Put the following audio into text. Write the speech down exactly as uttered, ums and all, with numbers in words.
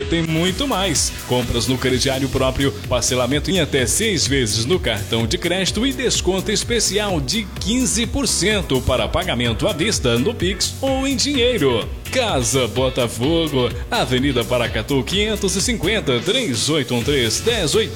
tem muito mais. Compras no crediário próprio, parcelamento em até seis vezes no cartão de crédito e desconto especial de quinze por cento para pagamento à vista no Pix ou em dinheiro. Casa Botafogo, Avenida Paracatu quinhentos e cinquenta, três oito um três, um zero oito